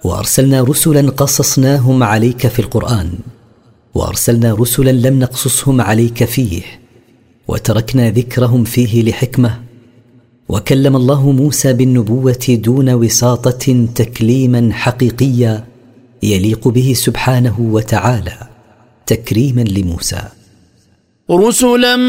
وأرسلنا رسلا قصصناهم عليك في القرآن، وأرسلنا رسلا لم نقصصهم عليك فيه، وتركنا ذكرهم فيه لحكمة. وكلم الله موسى بالنبوة دون وساطة تكليما حقيقيا يليق به سبحانه وتعالى، تكريما لموسى. رسلا